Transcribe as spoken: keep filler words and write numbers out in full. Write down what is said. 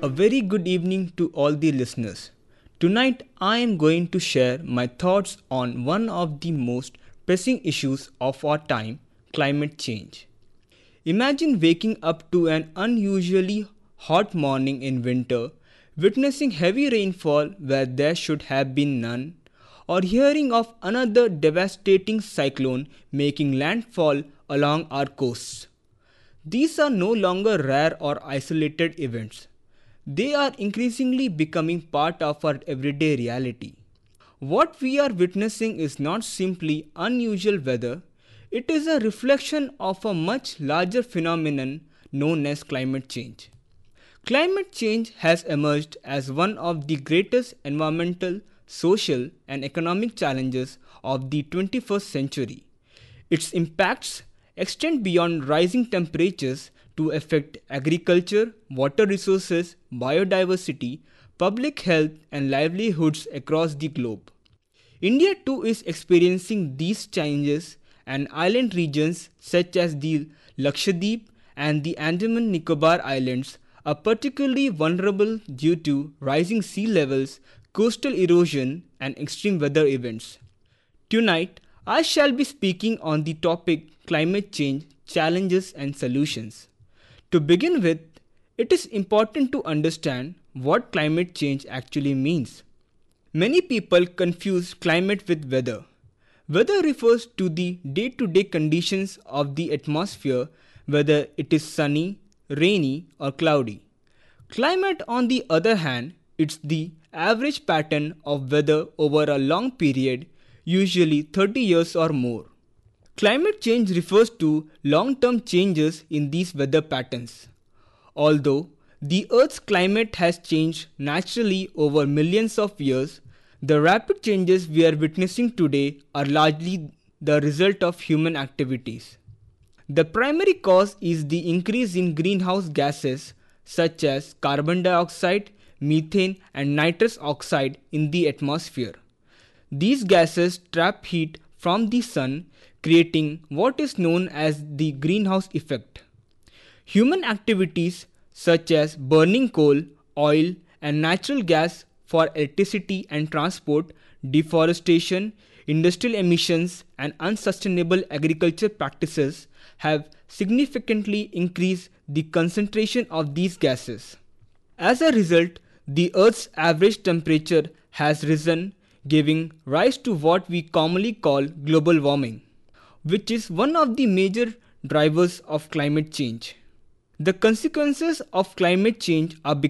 A very good evening to all the listeners. Tonight I am going to share my thoughts on one of the most pressing issues of our time, climate change. Imagine waking up to an unusually hot morning in winter, witnessing heavy rainfall where there should have been none, or hearing of another devastating cyclone making landfall along our coasts. These are no longer rare or isolated events. They are increasingly becoming part of our everyday reality. What we are witnessing is not simply unusual weather, it is a reflection of a much larger phenomenon known as climate change. Climate change has emerged as one of the greatest environmental, social, and economic challenges of the twenty-first century. Its impacts extend beyond rising temperatures to affect agriculture, water resources, biodiversity, public health, and livelihoods across the globe. India too is experiencing these changes, and island regions such as the Lakshadweep and the Andaman Nicobar Islands are particularly vulnerable due to rising sea levels, coastal erosion, and extreme weather events. Tonight, I shall be speaking on the topic climate change, challenges and solutions. To begin with, it is important to understand what climate change actually means. Many people confuse climate with weather. Weather refers to the day-to-day conditions of the atmosphere, whether it is sunny, rainy, or cloudy. Climate, on the other hand, it's the average pattern of weather over a long period, usually thirty years or more. Climate change refers to long-term changes in these weather patterns. Although the Earth's climate has changed naturally over millions of years, the rapid changes we are witnessing today are largely the result of human activities. The primary cause is the increase in greenhouse gases such as carbon dioxide, methane, and nitrous oxide in the atmosphere. These gases trap heat from the sun, creating what is known as the greenhouse effect. Human activities such as burning coal, oil, and natural gas for electricity and transport, deforestation, industrial emissions, and unsustainable agriculture practices have significantly increased the concentration of these gases. As a result, the Earth's average temperature has risen, giving rise to what we commonly call global warming, which is one of the major drivers of climate change. The consequences of climate change are